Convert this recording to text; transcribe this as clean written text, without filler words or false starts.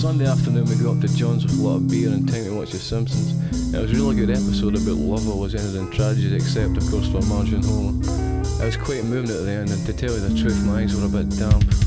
Sunday afternoon we got up to John's with a lot of beer and time to watch The Simpsons. It was a really good episode about love always ended in tragedy, except of course for Marge and Homer. It was quite moving at the end, and to tell you the truth, my eyes were a bit damp.